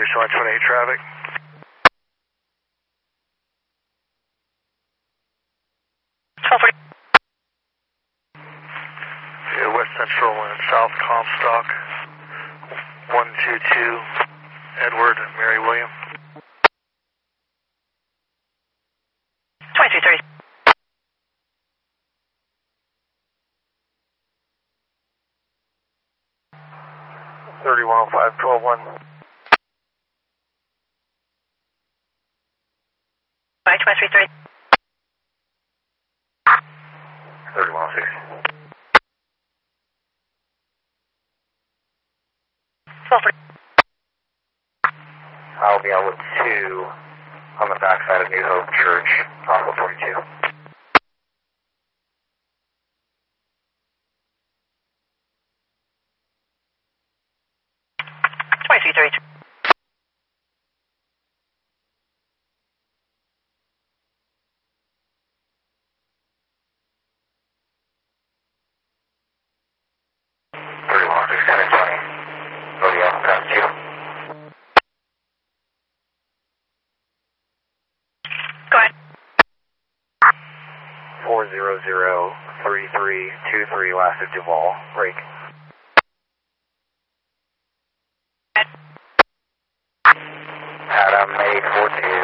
Station line 28 traffic. Yeah, West Central and South Comstock. 122 Edward and Mary William. 2330. $31.05, 12-1. 2330. 3106. I'll be on with 2 on the backside of New Hope Church, off of 42. Go ahead. 4003323 last of Duval, break. Adam 842.